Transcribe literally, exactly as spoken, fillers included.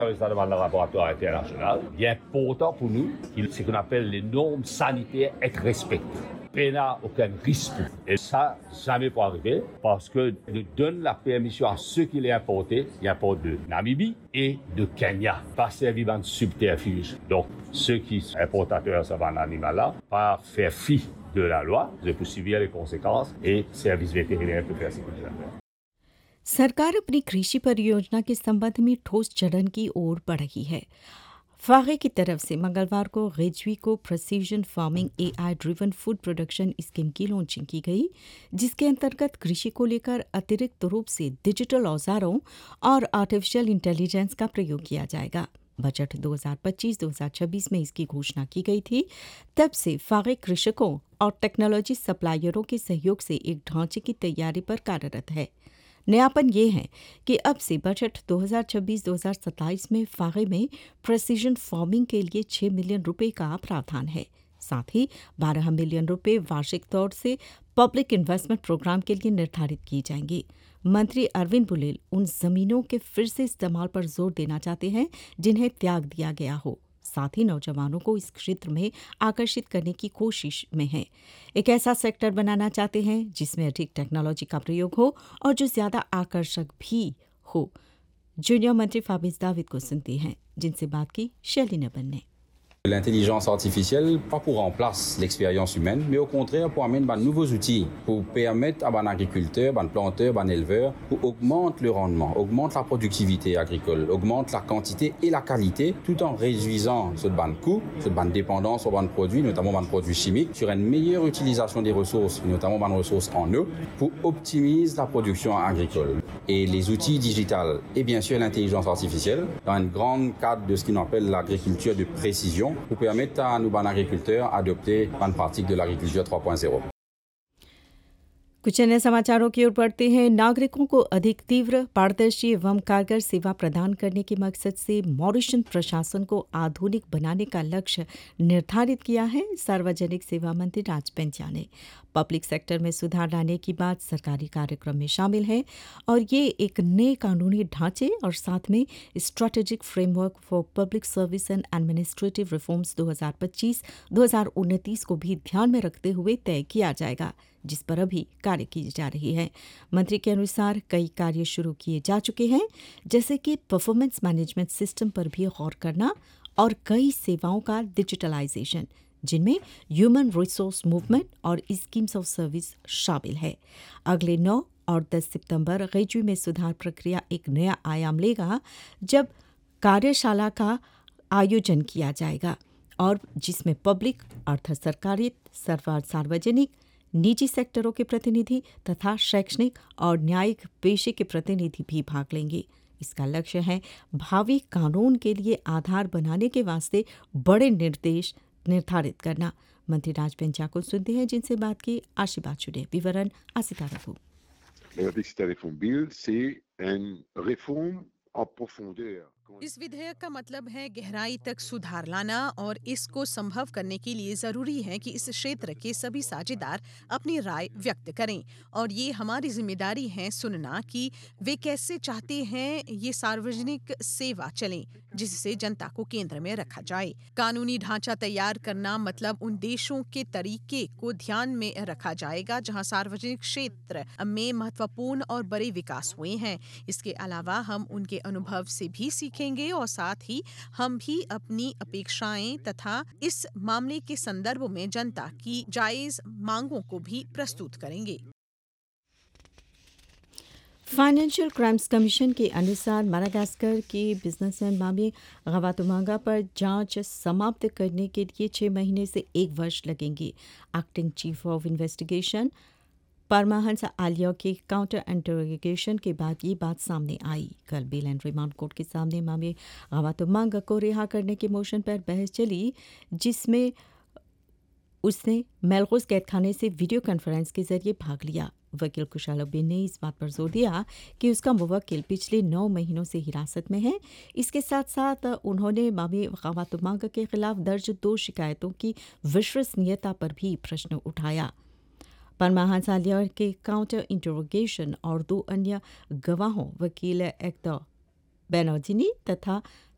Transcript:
Ça demande le laboratoire international. Il est important pour nous que ce qu'on appelle les normes sanitaires être respectées. Il n'y a aucun risque. Et ça, jamais pour arriver, parce que nous donne la permission à ceux qui les importent, ils importent de Namibie et de Kenya, pas servir dans subterfuge. Donc, ceux qui sont importateurs de ce animal-là, par faire fi de la loi, de poursuivre les conséquences et service vétérinaire peut faire ce qu'il doit faire. सरकार अपनी कृषि परियोजना के संबंध में ठोस चरण की ओर बढ़ रही है। फागे की तरफ से मंगलवार को गेजवी को precision farming AI driven food production scheme की लॉन्चिंग की गई, जिसके अंतर्गत कृषि को लेकर अतिरिक्त रूप से डिजिटल औजारों और आर्टिफिशियल इंटेलिजेंस का प्रयोग किया जाएगा। बजट दो हज़ार पच्चीस दो हज़ार छब्बीस में इसकी घोषणा की गई थी। तब से फागे कृषकों और टेक्नोलॉजी सप्लायरों के सहयोग से एक ढांचे की तैयारी पर कार्यरत है। नयापन ये है कि अब से बजट दो हज़ार छब्बीस दो हज़ार सत्ताईस में फागे में प्रेसिजन फार्मिंग के लिए छह मिलियन रुपए का प्रावधान है। साथ ही बारह मिलियन रुपए वार्षिक तौर से पब्लिक इन्वेस्टमेंट प्रोग्राम के लिए निर्धारित किए जाएंगे। मंत्री अरविंद बुलेल उन जमीनों के फिर से इस्तेमाल पर जोर देना चाहते हैं जिन्हें त्याग दिया गया हो। साथ ही नौजवानों को इस क्षेत्र में आकर्षित करने की कोशिश में है। एक ऐसा सेक्टर बनाना चाहते हैं जिसमें अधिक टेक्नोलॉजी का प्रयोग हो और जो ज्यादा आकर्षक भी हो। जूनियर मंत्री फाबिस दाविद को सुनती हैं, जिनसे बात की शैली नबन ने। L'intelligence artificielle, pas pour remplacer l'expérience humaine, mais au contraire pour amener de nouveaux outils, pour permettre à un agriculteur, un planteur, un éleveur, pour augmenter le rendement, augmenter la productivité agricole, augmenter la quantité et la qualité, tout en réduisant ce ban coût, ce ban dépendance sur ban produits, notamment ban produits chimiques, sur une meilleure utilisation des ressources, notamment ban ressources en eau, pour optimiser la production agricole. Et les outils digitales et bien sûr l'intelligence artificielle, dans un grand cadre de ce qu'on appelle l'agriculture de précision, pour permettre à nos agriculteurs d'adopter une pratique de l'agriculture trois point zéro. कुछ अन्य समाचारों की ओर बढ़ते हैं। नागरिकों को अधिक तीव्र, पारदर्शी एवं कारगर सेवा प्रदान करने के मकसद से मॉरिशस प्रशासन को आधुनिक बनाने का लक्ष्य निर्धारित किया है। सार्वजनिक सेवा मंत्री राज पेंचा ने पब्लिक सेक्टर में सुधार लाने की बात सरकारी कार्यक्रम में शामिल है और ये एक नए कानूनी ढांचे और साथ में strategic framework for public service and administrative reforms दो हज़ार पच्चीस दो हज़ार उनतीस को भी ध्यान में रखते हुए तय किया जाएगा, जिस पर अभी कार्य की जा रही है। मंत्री के अनुसार कई कार्य शुरू किए जा चुके हैं, जैसे कि परफॉर्मेंस मैनेजमेंट सिस्टम पर भी गौर करना और कई सेवाओं का डिजिटलाइजेशन, जिनमें ह्यूमन रिसोर्स मूवमेंट और स्कीम्स ऑफ सर्विस शामिल है। अगले नौ और दस सितंबर गेजवी में सुधार प्रक्रिया एक नया आयाम लेगा, जब कार्यशाला का आयोजन किया जाएगा और जिसमें पब्लिक अर्थात सरकारी, सार्वजनिक, निजी सेक्टरों के प्रतिनिधि तथा शैक्षणिक और न्यायिक पेशे के प्रतिनिधि भी भाग लेंगे। इसका लक्ष्य है भावी कानून के लिए आधार बनाने के वास्ते बड़े निर्देश निर्धारित करना। मंत्री राज पेंचा को सुनते हैं, जिनसे बात की आशीर्वाद चुड़े। विवरण आसिता रघु। इस विधेयक का मतलब है गहराई तक सुधार लाना और इसको संभव करने के लिए जरूरी है कि इस क्षेत्र के सभी साझेदार अपनी राय व्यक्त करें और ये हमारी जिम्मेदारी है सुनना कि वे कैसे चाहते हैं ये सार्वजनिक सेवा चले, जिससे जनता को केंद्र में रखा जाए। कानूनी ढांचा तैयार करना मतलब उन देशों के तरीके को ध्यान में रखा जाएगा जहां सार्वजनिक क्षेत्र में महत्वपूर्ण और बड़े विकास हुए हैं। इसके अलावा हम उनके अनुभव से भी सीखेंगे और साथ ही हम भी अपनी अपेक्षाएं तथा इस मामले के संदर्भ में जनता की जायज मांगों को भी प्रस्तुत करेंगे। फाइनेंशियल क्राइम्स कमीशन के अनुसार माडागास्कर के बिजनेसमैन मामी गवातुमांगा पर जांच समाप्त करने के लिए छह महीने से एक वर्ष लगेंगे। Acting chief of investigation Paramahansa Alia के काउंटर इंटरोगेशन के बाद ये बात सामने आई। कल बेल एंड रिमांड कोर्ट के सामने मामी गवातुमांगा को रिहा करने के मोशन पर बहस चली, जिसमें उसने मेलगोज कैदखाने से वीडियो कॉन्फ्रेंस के जरिए भाग लिया। वकील कुशालोबिन ने इस बात पर जोर दिया कि उसका मुवक्किल पिछले नौ महीनों से हिरासत में है। इसके साथ साथ उन्होंने मामी गवातुमांगा के खिलाफ दर्ज दो शिकायतों की विश्वसनीयता पर भी प्रश्न उठाया। परमाहंस आलिया के काउंटर इंटरोगेशन और दो अन्य गवाहों वकील एक्टर बेनोजिनी तथा